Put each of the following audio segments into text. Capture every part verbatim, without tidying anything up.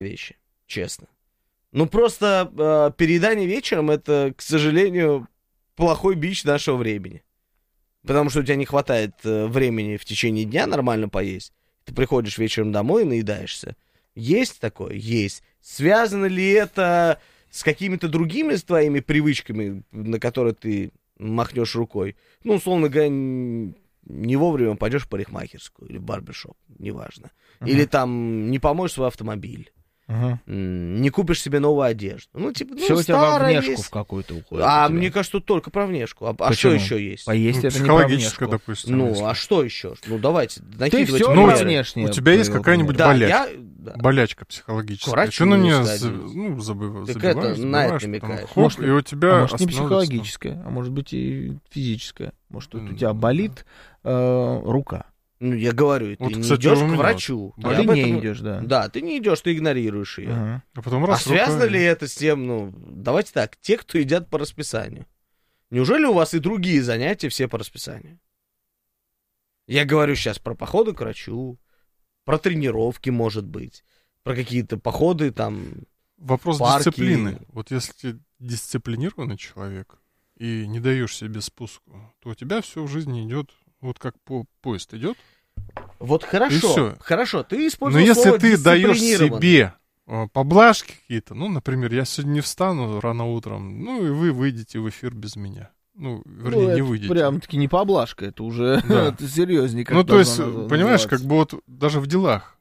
вещи, честно. Ну, просто э, переедание вечером — это, к сожалению, плохой бич нашего времени. Потому что у тебя не хватает э, времени в течение дня нормально поесть. Ты приходишь вечером домой и наедаешься. Есть такое? Есть. Связано ли это с какими-то другими твоими привычками, на которые ты махнешь рукой? Ну, условно говоря, не вовремя пойдешь в парикмахерскую или в барбершоп, неважно. Uh-huh. Или там не помоешь свой автомобиль. Uh-huh. Не купишь себе новую одежду. Ну, типа, ну, все у тебя во внешку есть. В какую-то уходит. А мне кажется, тут только про внешку. А, а что еще есть? Поесть ну, это не про внешку. Допустим. Ну, если. а что еще? Ну, давайте, накидывайте. Ты все ну, про внешнее. У тебя есть какая-нибудь да, болячка? Я, да. Болячка психологическая. Ты на нее ну, забыв... так забиваешь, это, на это намекаешь. Хоп, может, и у тебя а может не психологическая, а может быть и физическая. Может, вот у тебя болит э, рука. Ну, я говорю, ты вот, не кстати, идешь к врачу. Да, ты этом... не идешь, да. Да, ты не идешь, ты игнорируешь ее. Ага. А, потом раз а связано рука... ли это с тем, ну, давайте так, те, кто едят по расписанию. Неужели у вас и другие занятия все по расписанию? Я говорю сейчас про походы к врачу, про тренировки, может быть, про какие-то походы там. Вопрос парки. Дисциплины. Вот если ты дисциплинированный человек и не даешь себе спуску, то у тебя все в жизни идет. Вот как по поезд идет. Вот хорошо, хорошо, ты используешь. Но если ты даешь себе э, поблажки какие-то, ну, например, я сегодня не встану рано утром, ну, и вы выйдете в эфир без меня. Ну, вернее, ну, не выйдете. Прям-таки не поблажка, это уже да. это серьезнее. Ну, то есть, понимаешь, как бы вот даже в делах.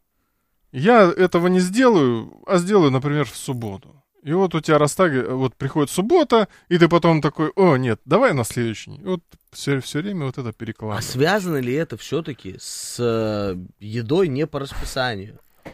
Я этого не сделаю, а сделаю, например, в субботу. И вот у тебя растаг... вот приходит суббота, и ты потом такой, о, нет, давай на следующий. И вот все, все время вот это перекладываешь. А связано ли это все-таки с э, едой не по расписанию?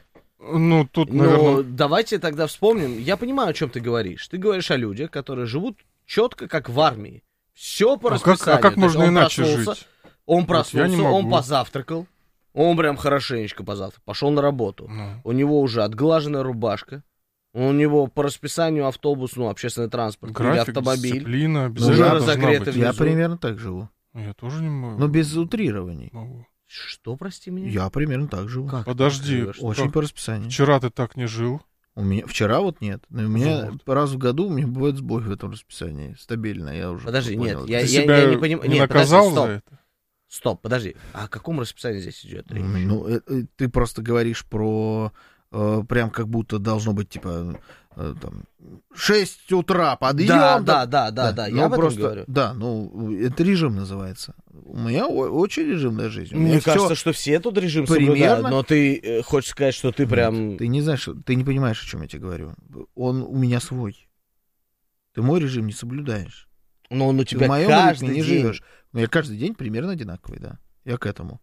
Ну, тут, наверное... Ну, давайте тогда вспомним. Я понимаю, о чем ты говоришь. Ты говоришь о людях, которые живут четко, как в армии. Все по а расписанию. Как, а как можно иначе жить? Он проснулся, он позавтракал. Он прям хорошенечко позавтракал. Пошел на работу. Ну. У него уже отглаженная рубашка. У него по расписанию автобус, ну, общественный транспорт, график, или автомобиль. Дисциплина, уже разогретый внизу. Я примерно так живу. Я тоже не могу. Но без утрирований. Могу. Что, прости меня? Я примерно так живу. Как? Подожди. Очень как? по расписанию. Вчера ты так не жил. У меня вчера вот нет. Но у меня вот. раз в году у меня бывает сбой в этом расписании. Стабильно, я уже Подожди, понял. нет, я, ты я, себя я не понимаю. не Нет, наказал подожди, стоп. за это? Стоп, подожди. А о каком расписании здесь идет речь? Ну, э, э, ты просто говоришь про э, прям как будто должно быть типа э, там шесть утра подъем. Да, да, да, да, да, ну, я об этом просто, говорю. Да, ну, это режим называется. У меня о- очень режимная жизнь. У Мне меня кажется, всё что все тут режим примерно... соблюдают, но ты э, хочешь сказать, что ты прям... Ты не знаешь, ты не понимаешь, о чем я тебе говорю. Он у меня свой. Ты мой режим не соблюдаешь. Но он у тебя Ты в моем каждый ритме не день... живешь. Но я каждый день примерно одинаковый, да. Я к этому.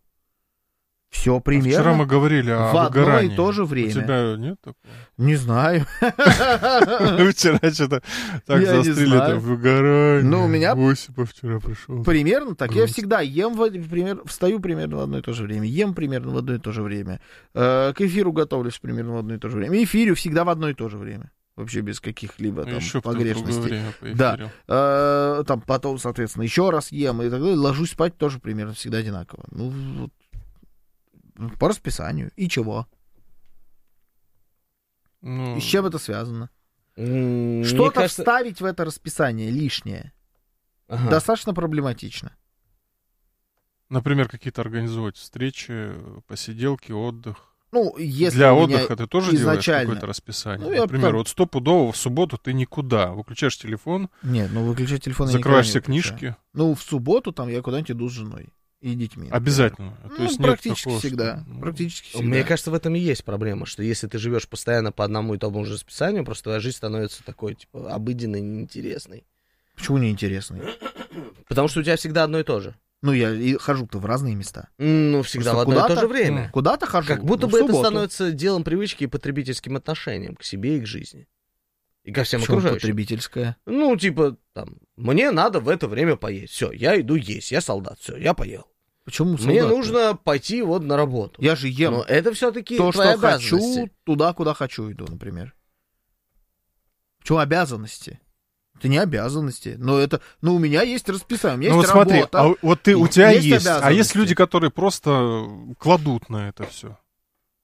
Все А примерно. вчера мы говорили о в одно выгорании. и то же время. У тебя нет такого? Не знаю. Вчера что-то так Я не застрели, знаю. это выгорание. Ну, у меня- Осипов вчера пришел. Примерно так. Я Грусть. всегда ем, в, пример, встаю примерно в одно и то же время, ем примерно в одно и то же время, э, к эфиру готовлюсь примерно в одно и то же время, эфирю всегда в одно и то же время. Вообще без каких-либо там Еще погрешностей. Да. Э, там потом, соответственно, еще раз ем и так далее. Ложусь спать тоже примерно всегда одинаково. Ну, вот, по расписанию. И чего? Ну, И с чем это связано? М, мне Что-то кажется- вставить в это расписание лишнее Ага. достаточно проблематично. например, какие-то организовать встречи, посиделки, отдых. Ну, если Для у меня отдыха ты тоже делаешь изначально- какое-то расписание? Ну, я Например, там- вот стопудово в субботу ты никуда. Выключаешь телефон, Нет, ну выключать телефон я закрываешь никогда все не выключаю. книжки. Ну, в субботу там я куда-нибудь иду с женой и детьми. например. Обязательно. Ну, То есть нет практически такого, что- всегда. ну, Практически всегда. Мне кажется, в этом и есть проблема, что если ты живешь постоянно по одному и тому же расписанию, просто твоя жизнь становится такой, типа, обыденной, неинтересной. Почему неинтересный? Потому что у тебя всегда одно и то же. Ну, я и хожу-то в разные места. Ну, всегда Просто в одно и то куда-то- же время. Куда-то хожу. Как будто ну, бы в это субботу. становится делом привычки и потребительским отношением к себе и к жизни. И ко всем Почему окружающим. потребительская? Ну, типа, там, мне надо в это время поесть. Все, я иду есть, я солдат, все, я поел. Почему Мне солдат-то? нужно пойти вот на работу. Я же ем Но это все-таки то, твои что хочу, обязанности. туда, куда хочу иду, например. Почему обязанности? Это не обязанности. Но это, ну, у меня есть расписание, у меня Ну вот есть смотри, работа. а вот ты, у и тебя есть есть, а есть обязанности. люди, которые просто кладут на это все.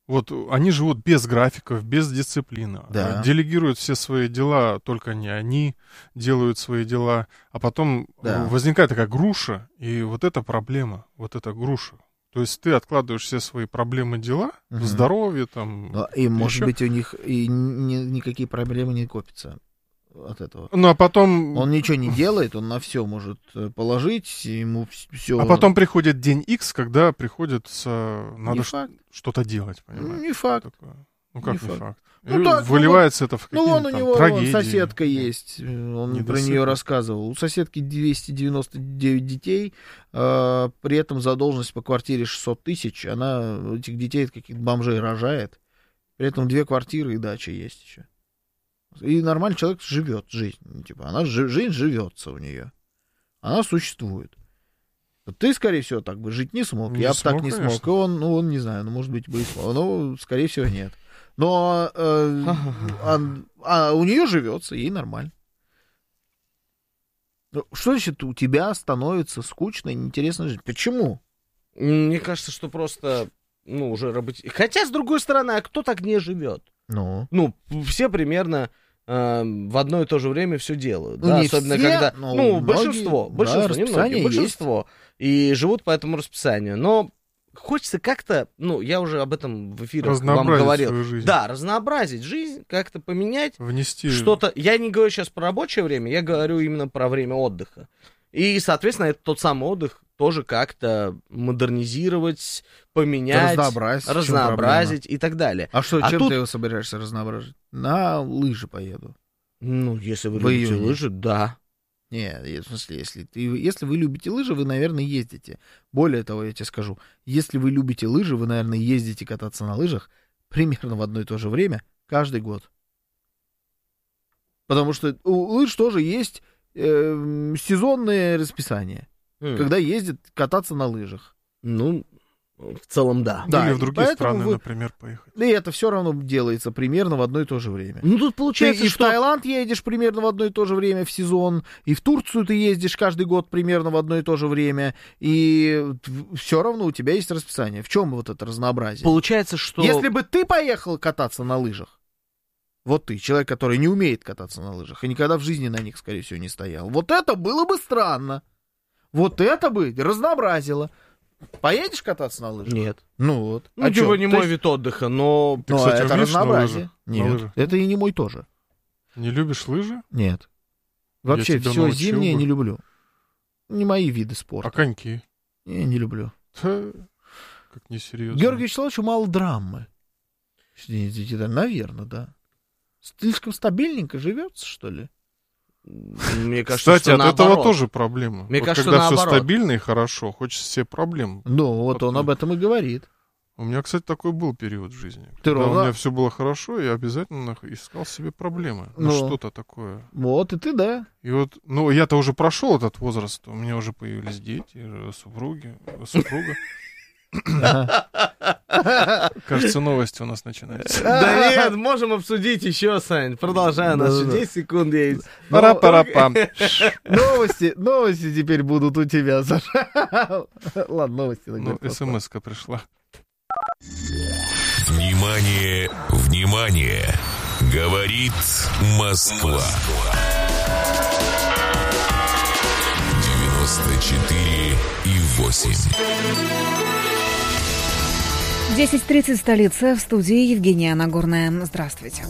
Вот они живут без графиков, без дисциплины. Да. Делегируют все свои дела, только не они делают свои дела. А потом Да. возникает такая груша, и вот эта проблема, вот эта груша. То есть ты откладываешь все свои проблемы, дела, Мгм. здоровье там. Ну, и, может ещё. быть, у них и ни- никакие проблемы не копятся от этого. Ну, а потом... Он ничего не делает, он на все может э, положить, ему все... А потом приходит день X, когда приходится... Надо Не ш- факт. что-то делать, Ну, понимаешь? не факт. Такое. Ну, как Не не факт. факт? Ну, И так, ну, выливается это в Ну, какие-то вон у там него вон трагедии. соседка есть, он про недосыпа. нее рассказывал. У соседки двести девяносто девять детей, э, при этом задолженность по квартире шестьсот тысяч, она этих детей от каких-то бомжей рожает, при этом две квартиры и дача есть еще. И нормальный человек живет жизнь, типа, она жи- жизнь живется у нее, она существует. Вот ты, скорее всего, так бы жить не смог, Не я бы так смог, не конечно. смог, и он, ну, он не знаю, ну, может быть, бы и смог, но, скорее всего, нет. Но э, а, а у нее живется, ей нормально. Ну, что значит у тебя становится скучно и неинтересно жить? Почему? Мне кажется, что просто, ну, уже работать. Хотя, с другой стороны, а кто так не живет? Ну, Ну, все примерно э, в одно и то же время все делают. Ну, да, не особенно все, когда. но Ну, многие, большинство. да, Большинство, не расписание многие, большинство. И живут по этому расписанию. Но хочется как-то, ну, я уже об этом в эфире вам Разнообразить говорил. свою жизнь. Да, разнообразить жизнь, как-то поменять. Внести... Что-то. Я не говорю сейчас про рабочее время, я говорю именно про время отдыха. И, соответственно, это тот самый отдых тоже как-то модернизировать, поменять, разнообразить. в чем разнообразить и так далее. проблема? А что, А чем тут- ты его собираешься разнообразить? На лыжи поеду. Ну, если вы В любите июне. лыжи, да. Не, в смысле, если, ты, если вы любите лыжи, вы, наверное, ездите. Более того, я тебе скажу, если вы любите лыжи, вы, наверное, ездите кататься на лыжах примерно в одно и то же время каждый год. Потому что у лыж тоже есть э, сезонное расписание, М. когда ездят кататься на лыжах. Ну, в целом, да. Да, Или и в другие поэтому страны, вы- например, поехать. И это все равно делается примерно в одно и то же время. Ну, тут Ты получается, и что... в Таиланд едешь примерно в одно и то же время в сезон, и в Турцию ты ездишь каждый год примерно в одно и то же время, и все равно у тебя есть расписание. В чем вот это разнообразие? Получается, что... Если бы ты поехал кататься на лыжах, вот ты, человек, который не умеет кататься на лыжах и никогда в жизни на них, скорее всего, не стоял, вот это было бы странно. Вот это бы разнообразило. Поедешь кататься на лыжах? Нет. Ну вот. Ну, А типа чё? не То мой есть- вид отдыха, но... Ты, Ну, кстати, это умеешь на разнообразие. лыжах? На Нет, лыжах? это и не мой тоже. Не любишь лыжи? Нет. Вообще тебя все научил зимнее бы. не люблю. Не мои виды А спорта. коньки? Не, не люблю. Ха, как несерьезно. Георгию Вячеславовичу мало драмы. Наверное, да. Слишком стабильненько живется, что ли? Мне кажется, Кстати, что от этого наоборот. тоже проблема. Мне Вот кажется, когда все наоборот. стабильно и хорошо, хочется себе проблем. Ну, вот он Вот, об этом и говорит. У меня, кстати, такой был период в жизни. Ты Когда ровно- у меня все было хорошо, я обязательно искал себе проблемы. Ну, Ну. что-то такое. Вот, и ты, да. И вот, ну, я-то уже прошел этот возраст. У меня уже появились дети, э, супруги, э, супруга. Кажется, новости у нас начинаются. Да нет, можем обсудить еще, Сань. Продолжай, у нас еще Да-да-да. десять секунд есть. Пара-пара-пам. Новости, новости теперь будут у тебя, Саша. Ладно, новости. Ну, иногда смс-ка пришла. Внимание, внимание! Говорит Москва. девяносто четыре и восемь. десять тридцать, столица, в студии Евгения Нагорная. Здравствуйте.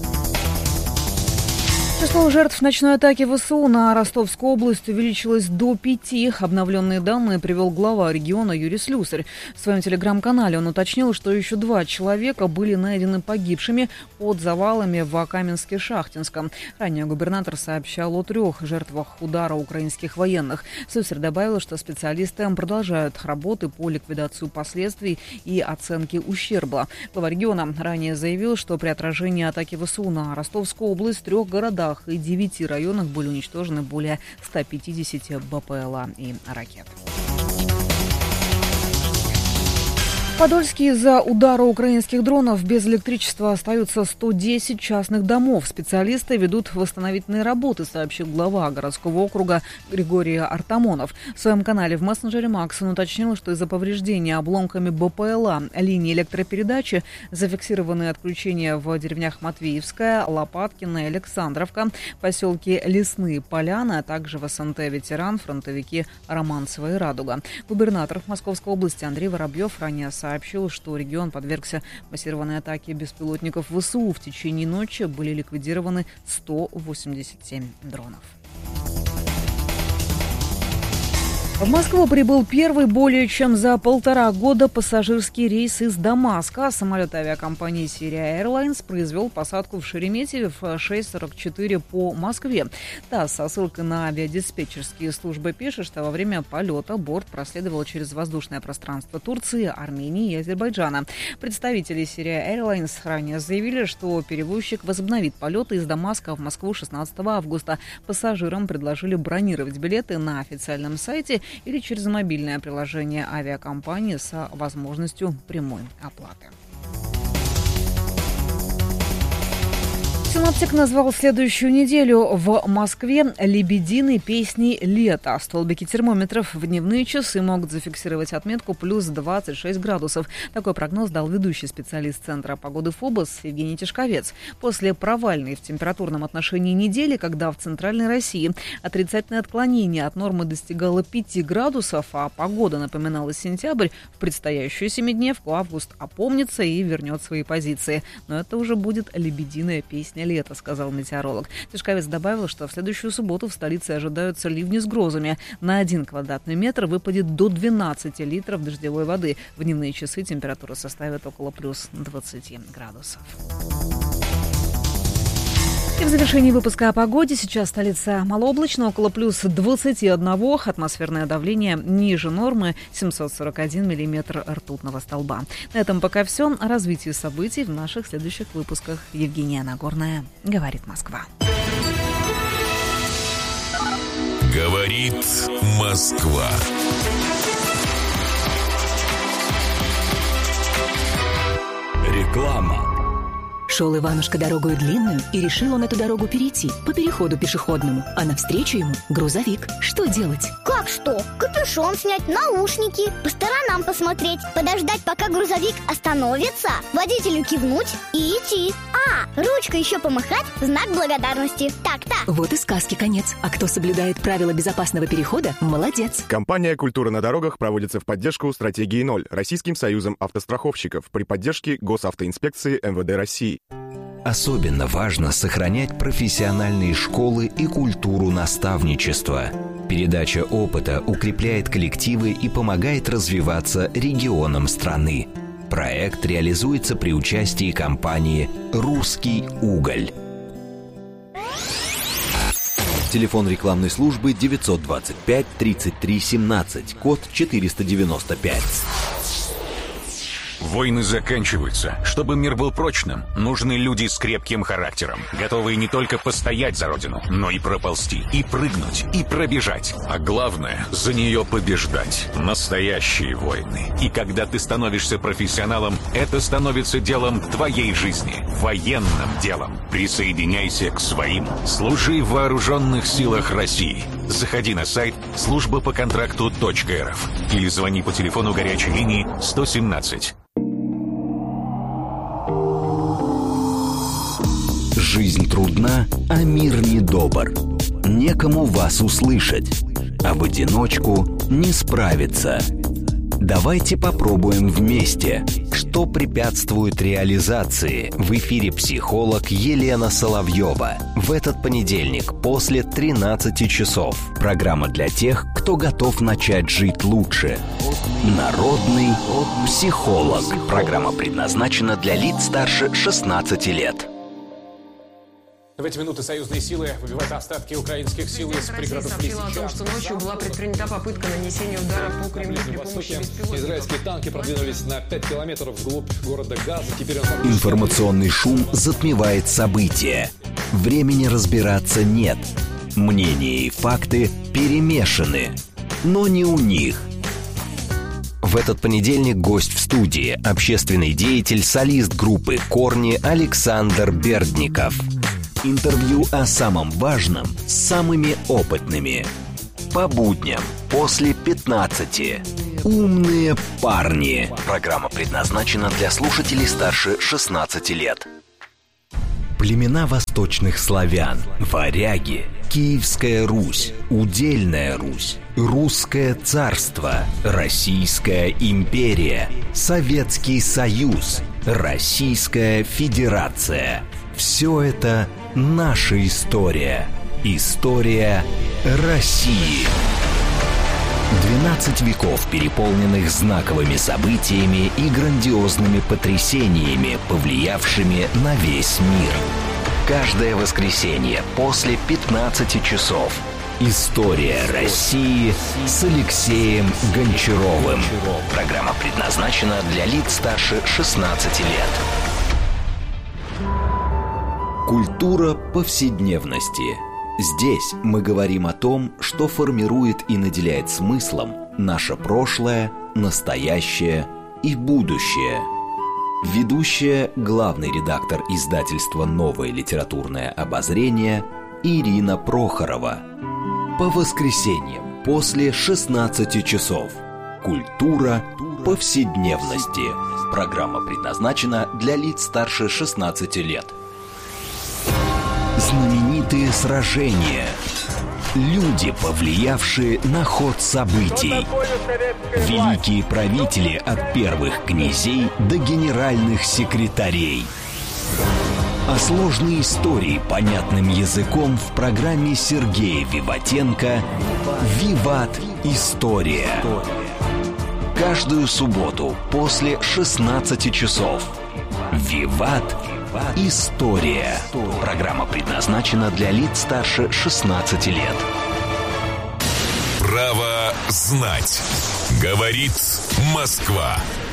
Число жертв ночной атаки ВСУ на Ростовскую область увеличилось до пяти. Обновленные данные привел глава региона Юрий Слюсарь. В своем телеграм-канале он уточнил, что еще два человека были найдены погибшими под завалами в Каменске-Шахтинском. Ранее губернатор сообщал о трех жертвах удара украинских военных. Слюсарь добавил, что специалисты продолжают работы по ликвидации последствий и оценке ущерба. Глава региона ранее заявил, что при отражении атаки ВСУ на Ростовскую область в трех городах и девяти районах были уничтожены более ста пятидесяти БПЛА и ракет. Подольске из-за удара украинских дронов без электричества остаются сто десять частных домов. Специалисты ведут восстановительные работы, сообщил глава городского округа Григорий Артамонов. В своем канале в мессенджере Макс он уточнил, что из-за повреждения обломками БПЛА линии электропередачи зафиксированы отключения в деревнях Матвеевская, Лопаткино, Александровка, поселки Лесные Поляны, а также в СНТ «Ветеран», фронтовики Романцева и Радуга. Губернатор Московской области Андрей Воробьев ранее сообщил, сообщил, что регион подвергся массированной атаке беспилотников ВСУ. В течение ночи были ликвидированы сто восемьдесят семь дронов. В Москву прибыл первый более чем за полтора года пассажирский рейс из Дамаска. Самолет авиакомпании Syria Airlines произвел посадку в Шереметьеве в шесть сорок четыре по Москве. ТАСС со ссылкой на авиадиспетчерские службы пишет, что во время полета борт проследовал через воздушное пространство Турции, Армении и Азербайджана. Представители Syria Airlines ранее заявили, что перевозчик возобновит полеты из Дамаска в Москву шестнадцатого августа. Пассажирам предложили бронировать билеты на официальном сайте или через мобильное приложение авиакомпании с возможностью прямой оплаты. Синоптик назвал следующую неделю в Москве лебединой песней лета. Столбики термометров в дневные часы могут зафиксировать отметку плюс двадцать шесть градусов. Такой прогноз дал ведущий специалист Центра погоды ФОБОС Евгений Тишковец. После провальной в температурном отношении недели, когда в Центральной России отрицательное отклонение от нормы достигало пяти градусов, а погода напоминала сентябрь, в предстоящую семидневку август опомнится и вернет свои позиции. Но это уже будет лебединая песня лето, сказал метеоролог. Тишковец добавил, что в следующую субботу в столице ожидаются ливни с грозами. На один квадратный метр выпадет до двенадцати литров дождевой воды. В дневные часы температура составит около плюс двадцати градусов. И в завершении выпуска о погоде. Сейчас столица малооблачно, около плюс двадцати одного. Атмосферное давление ниже нормы, семьсот сорок один миллиметр ртутного столба. На этом пока все. О развитии событий в наших следующих выпусках. Евгения Нагорная. Говорит Москва. Говорит Москва. Реклама. Шел Иванушка дорогою длинную, и решил он эту дорогу перейти по переходу пешеходному. А навстречу ему грузовик. Что делать? Как что? Капюшон снять, наушники, по сторонам посмотреть, подождать, пока грузовик остановится, водителю кивнуть и идти. А, ручкой еще помахать в знак благодарности. Так-так. Вот и сказки конец. А кто соблюдает правила безопасного перехода, молодец. Компания «Культура на дорогах» проводится в поддержку стратегии ноль Российским союзом автостраховщиков при поддержке Госавтоинспекции эм вэ дэ России. Особенно важно сохранять профессиональные школы и культуру наставничества. Передача опыта укрепляет коллективы и помогает развиваться регионам страны. Проект реализуется при участии компании «Русский уголь». Телефон рекламной службы девятьсот двадцать пять тридцать три семнадцать, код четыреста девяносто пять. Войны заканчиваются. Чтобы мир был прочным, нужны люди с крепким характером, готовые не только постоять за родину, но и проползти, и прыгнуть, и пробежать. А главное, за нее побеждать. Настоящие войны. И когда ты становишься профессионалом, это становится делом твоей жизни. Военным делом. Присоединяйся к своим. Служи в вооруженных силах России. Заходи на сайт служба по контракту точка эр эф или звони по телефону горячей линии сто семнадцать. Жизнь трудна, а мир недобр. Некому вас услышать, а в одиночку не справиться. Давайте попробуем вместе. Что препятствует реализации? В эфире психолог Елена Соловьева. В этот понедельник после тринадцати часов. Программа для тех, кто готов начать жить лучше. Народный психолог. Программа предназначена для лиц старше шестнадцати лет. В эти минуты союзные силы выбивают остатки украинских сил из пригородов Лисича. О том, что ночью была предпринята попытка нанесения удара по Кремлю при помощи беспилотников. Израильские танки продвинулись на пять километров вглубь города Газа. Теперь он... Информационный шум затмевает события. Времени разбираться нет. Мнения и факты перемешаны. Но не у них. В этот понедельник гость в студии – общественный деятель, солист группы «Корни» Александр Бердников. Интервью о самом важном с самыми опытными. По будням после пятнадцати. «Умные парни». Программа предназначена для слушателей старше шестнадцати лет. Племена восточных славян, варяги, Киевская Русь, Удельная Русь, Русское царство, Российская империя, Советский Союз, Российская Федерация. Все это наша история. История России. двенадцать веков, переполненных знаковыми событиями и грандиозными потрясениями, повлиявшими на весь мир. Каждое воскресенье после пятнадцати часов. История России с Алексеем Гончаровым. Программа предназначена для лиц старше шестнадцати лет. Культура повседневности. Здесь мы говорим о том, что формирует и наделяет смыслом наше прошлое, настоящее и будущее. Ведущая, главный редактор издательства «Новое литературное обозрение» Ирина Прохорова. По воскресеньям после шестнадцати часов. Культура повседневности. Программа предназначена для лиц старше шестнадцати лет. Знаменитые сражения. Люди, повлиявшие на ход событий. Великие правители от первых князей до генеральных секретарей. А сложные истории понятным языком в программе Сергея Виватенко «Виват. История». Каждую субботу после шестнадцати часов. «Виват. История». Программа предназначена для лиц старше шестнадцати лет. Право знать. Говорит Москва.